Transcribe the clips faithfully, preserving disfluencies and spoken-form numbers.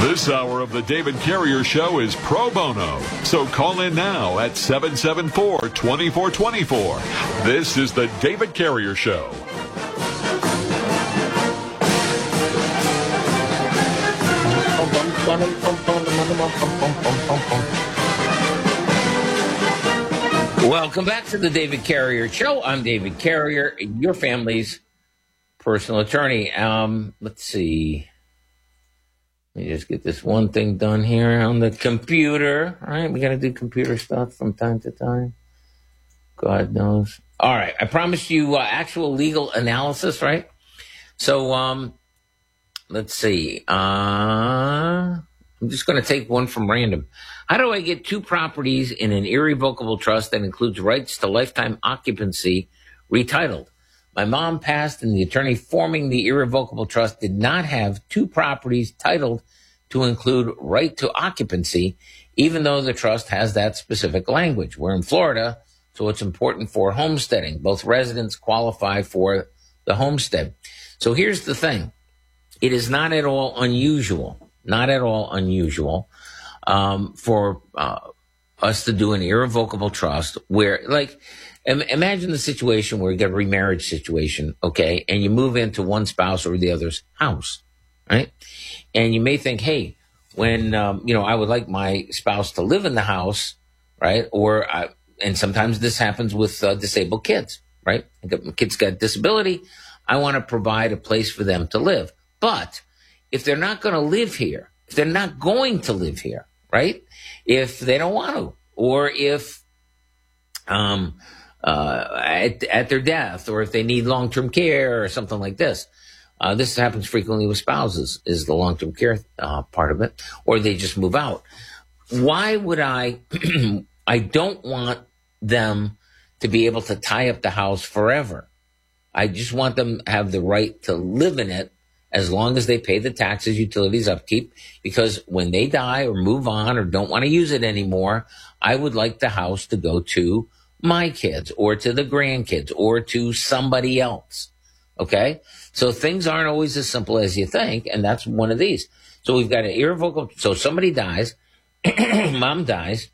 This hour of the David Carrier Show is pro bono, so call in now at seven seven four, two four two four. This is the David Carrier Show. Welcome back to the David Carrier Show. I'm David Carrier, your family's personal attorney. Um, let's see. Let me just get this one thing done here on the computer. All right, we got to do computer stuff from time to time. God knows. All right, I promised you uh, actual legal analysis, right? So, um, let's see. Uh, I'm just going to take one from random. How do I get two properties in an irrevocable trust that includes rights to lifetime occupancy retitled? My mom passed, and the attorney forming the irrevocable trust did not have two properties titled to include right to occupancy, even though the trust has that specific language. We're in Florida, so it's important for homesteading. Both residents qualify for the homestead. So here's the thing. It is not at all unusual, not at all unusual um, for uh, us to do an irrevocable trust where, like, imagine the situation where you get a remarriage situation, okay, and you move into one spouse or the other's house, right? And you may think, hey, when, um, you know, I would like my spouse to live in the house, right? Or, I, and sometimes this happens with uh, disabled kids, right? Kids got disability. I want to provide a place for them to live. But if they're not going to live here, if they're not going to live here, right? If they don't want to, or if, um, Uh, at, at their death, or if they need long-term care or something like this. Uh, this happens frequently with spouses, is the long-term care uh, part of it, or they just move out. Why would I, I don't want them to be able to tie up the house forever. I just want them to have the right to live in it as long as they pay the taxes, utilities, upkeep, because when they die or move on or don't want to use it anymore, I would like the house to go to my kids or to the grandkids or to somebody else. Okay? So things aren't always as simple as you think, and that's one of these. So we've got an irrevocable, so somebody dies, mom dies,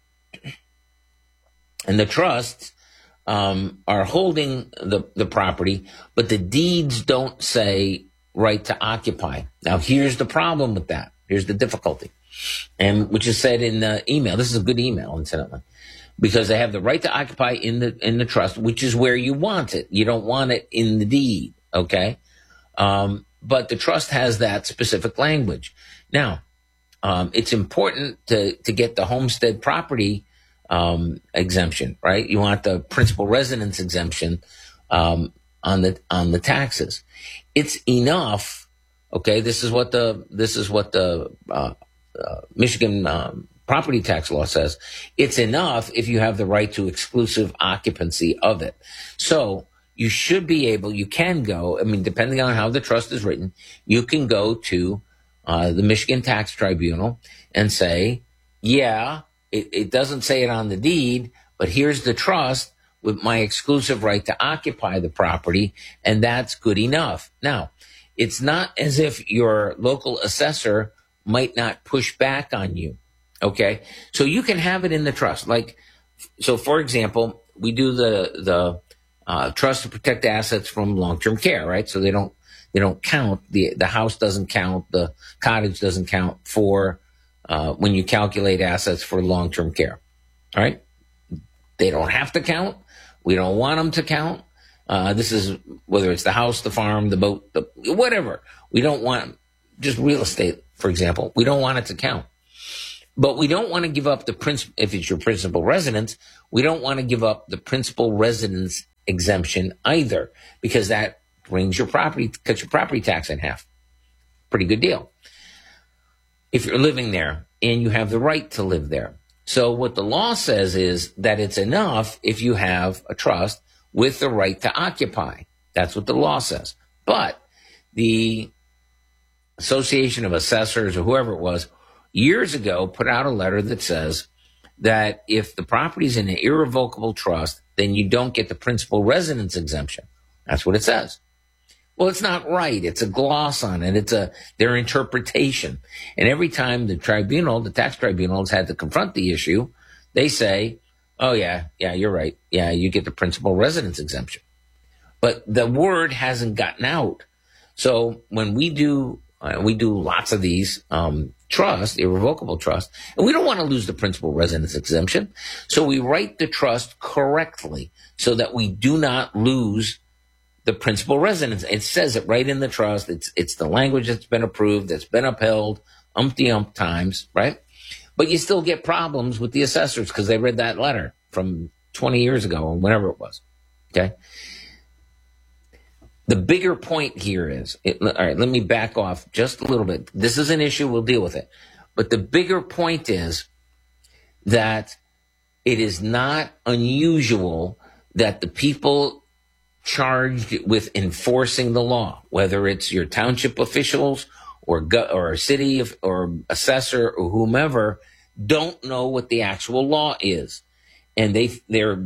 and the trusts um, are holding the, the property, but the deeds don't say right to occupy. Now, here's the problem with that. Here's the difficulty, and which is said in the email. This is a good email, incidentally. Because they have the right to occupy in the in the trust, which is where you want it. You don't want it in the deed, okay? Um, but the trust has that specific language. Now, um, it's important to to get the homestead property um, exemption, right? You want the principal residence exemption um, on the on the taxes. It's enough, okay? This is what the this is what the uh, uh, Michigan. Um, property tax law says. It's enough if you have the right to exclusive occupancy of it. So you should be able, you can go, I mean, depending on how the trust is written, you can go to uh, the Michigan Tax Tribunal and say, yeah, it, it doesn't say it on the deed, but here's the trust with my exclusive right to occupy the property, and that's good enough. Now, it's not as if your local assessor might not push back on you. Okay, so you can have it in the trust. Like, so for example, we do the the uh, trust to protect assets from long-term care, right? So they don't they don't count the the house doesn't count, the cottage doesn't count for uh, when you calculate assets for long-term care. All right, they don't have to count. We don't want them to count. Uh, this is whether it's the house, the farm, the boat, the, whatever. We don't want just real estate, for example. We don't want it to count. But we don't want to give up the principal, if it's your principal residence, we don't want to give up the principal residence exemption either, because that brings your property, cuts your property tax in half. Pretty good deal. If you're living there and you have the right to live there. So what the law says is that it's enough if you have a trust with the right to occupy. That's what the law says. But the Association of Assessors or whoever it was years ago put out a letter that says that if the property's in an irrevocable trust, then you don't get the principal residence exemption. That's what it says. Well, it's not right. It's a gloss on it. It's a their interpretation. And every time the tribunal, the tax tribunal, has had to confront the issue, they say, oh, yeah, yeah, you're right. Yeah, you get the principal residence exemption. But the word hasn't gotten out. So when we do, uh, we do lots of these um, trust, irrevocable trust, and we don't want to lose the principal residence exemption. So we write the trust correctly so that we do not lose the principal residence. It says it right in the trust. It's it's the language that's been approved, that's been upheld umpty-ump times, right? But you still get problems with the assessors because they read that letter from twenty years ago or whenever it was, okay? The bigger point here is, it, all right, let me back off just a little bit. This is an issue, we'll deal with it. But the bigger point is that it is not unusual that the people charged with enforcing the law, whether it's your township officials or go, or a city of, or assessor or whomever, don't know what the actual law is. And they, they're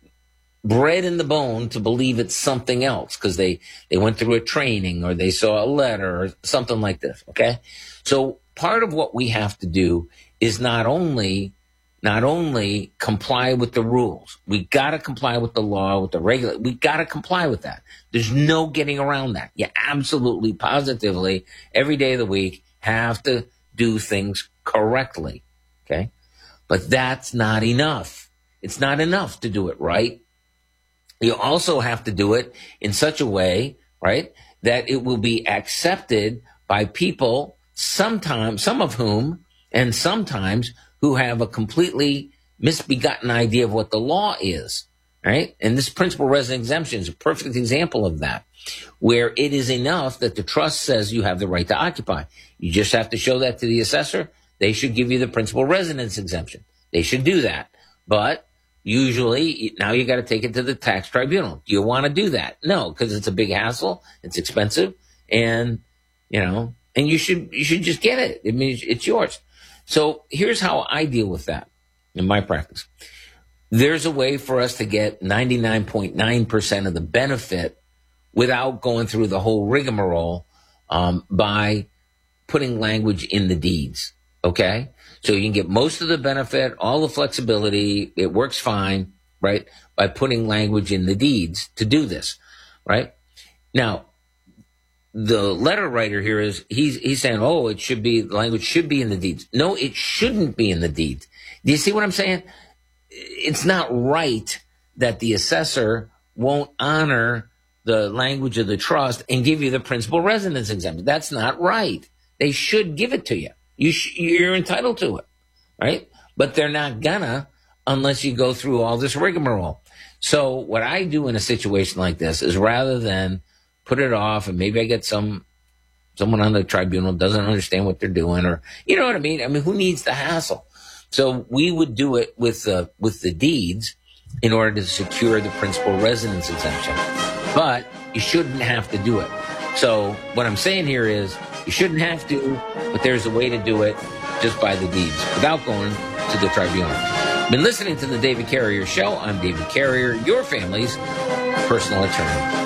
bred in the bone to believe it's something else because they, they went through a training or they saw a letter or something like this, okay? So part of what we have to do is not only not only comply with the rules. We got to comply with the law, with the regular. We got to comply with that. There's no getting around that. You absolutely, positively, every day of the week have to do things correctly, okay? But that's not enough. It's not enough to do it right. You also have to do it in such a way, right, that it will be accepted by people, sometimes, some of whom, and sometimes who have a completely misbegotten idea of what the law is, right? And this principal resident exemption is a perfect example of that, where it is enough that the trust says you have the right to occupy. You just have to show that to the assessor. They should give you the principal residence exemption. They should do that. But usually, now you got to take it to the tax tribunal. Do you want to do that? No, because it's a big hassle. It's expensive, and you know, and you should you should just get it. I mean, it's yours. So here's how I deal with that in my practice. There's a way for us to get ninety-nine point nine percent of the benefit without going through the whole rigmarole um, by putting language in the deeds. Okay? So you can get most of the benefit, all the flexibility. It works fine, right? By putting language in the deeds to do this, right? Now, the letter writer here is, he's, he's saying, oh, it should be, the language should be in the deeds. No, it shouldn't be in the deeds. Do you see what I'm saying? It's not right that the assessor won't honor the language of the trust and give you the principal residence exemption. That's not right. They should give it to you. You sh- you're entitled to it, right? But they're not gonna unless you go through all this rigmarole. So what I do in a situation like this is, rather than put it off and maybe I get some someone on the tribunal doesn't understand what they're doing, or you know what I mean? I mean, who needs the hassle? So we would do it with the with the deeds in order to secure the principal residence exemption. But you shouldn't have to do it. So what I'm saying here is, you shouldn't have to, but there's a way to do it just by the deeds without going to the tribunal. Been listening to the David Carrier Show. I'm David Carrier, your family's personal attorney.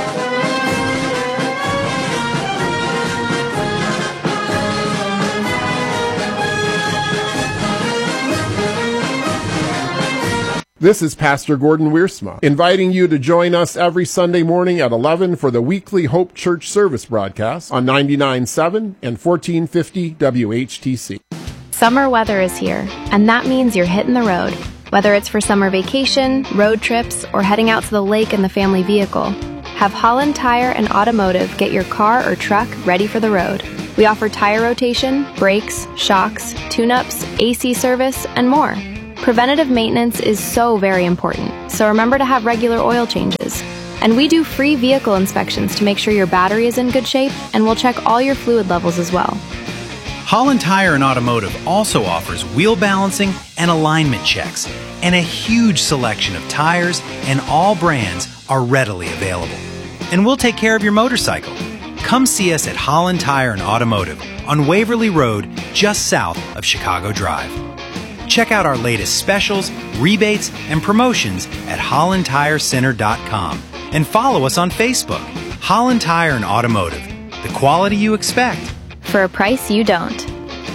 This is Pastor Gordon Wiersma, inviting you to join us every Sunday morning at eleven for the weekly Hope Church service broadcast on ninety-nine point seven and fourteen fifty W H T C. Summer weather is here, and that means you're hitting the road. Whether it's for summer vacation, road trips, or heading out to the lake in the family vehicle, have Holland Tire and Automotive get your car or truck ready for the road. We offer tire rotation, brakes, shocks, tune-ups, A C service, and more. Preventative maintenance is so very important, so remember to have regular oil changes. And we do free vehicle inspections to make sure your battery is in good shape, and we'll check all your fluid levels as well. Holland Tire and Automotive also offers wheel balancing and alignment checks, and a huge selection of tires and all brands are readily available. And we'll take care of your motorcycle. Come see us at Holland Tire and Automotive on Waverly Road, just south of Chicago Drive. Check out our latest specials, rebates, and promotions at holland tire center dot com and follow us on Facebook. Holland Tire and Automotive. The quality you expect. For a price you don't.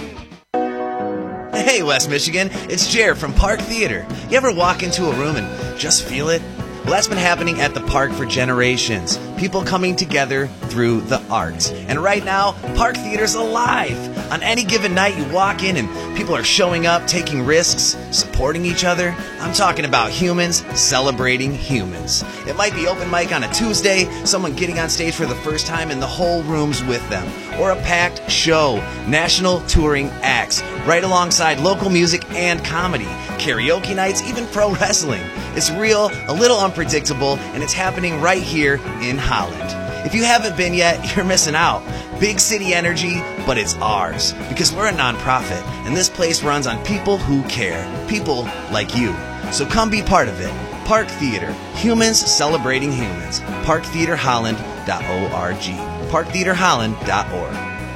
Hey, West Michigan, it's Jared from Park Theater. You ever walk into a room and just feel it? Well, that's been happening at the park for generations. People coming together through the arts. And right now, Park Theater's alive. On any given night, you walk in and people are showing up, taking risks, supporting each other. I'm talking about humans celebrating humans. It might be open mic on a Tuesday, someone getting on stage for the first time and the whole room's with them. Or a packed show, national touring acts, right alongside local music and comedy, karaoke nights, even pro wrestling. It's real, a little unpredictable, and it's happening right here in Holland. If you haven't been yet, you're missing out. Big city energy, but it's ours. Because we're a nonprofit, and this place runs on people who care. People like you. So come be part of it. Park Theater. Humans celebrating humans. park theater holland dot org. park theater holland dot org.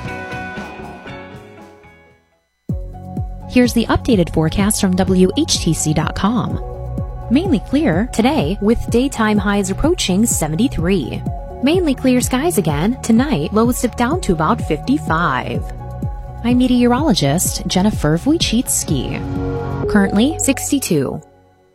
Here's the updated forecast from W H T C dot com. Mainly clear today with daytime highs approaching seventy-three. Mainly clear skies again tonight, lows dip down to about fifty-five. I'm meteorologist Jennifer Wojcicki. Currently sixty-two.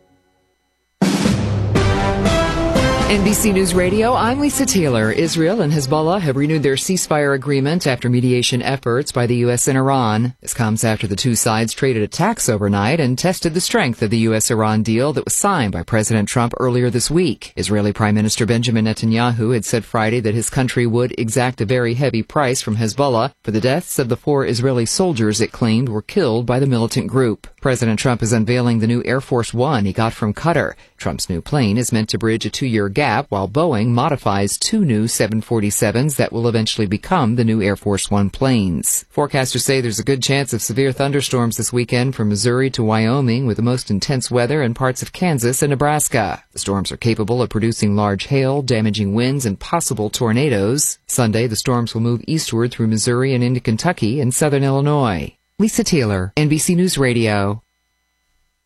N B C News Radio, I'm Lisa Taylor. Israel and Hezbollah have renewed their ceasefire agreement after mediation efforts by the U S and Iran. This comes after the two sides traded attacks overnight and tested the strength of the U S Iran deal that was signed by President Trump earlier this week. Israeli Prime Minister Benjamin Netanyahu had said Friday that his country would exact a very heavy price from Hezbollah for the deaths of the four Israeli soldiers it claimed were killed by the militant group. President Trump is unveiling the new Air Force One he got from Qatar. Trump's new plane is meant to bridge a two-year gap while Boeing modifies two new seven forty-sevens that will eventually become the new Air Force One planes. Forecasters say there's a good chance of severe thunderstorms this weekend from Missouri to Wyoming, with the most intense weather in parts of Kansas and Nebraska. The storms are capable of producing large hail, damaging winds, and possible tornadoes. Sunday, the storms will move eastward through Missouri and into Kentucky and southern Illinois. Lisa Taylor, N B C News Radio.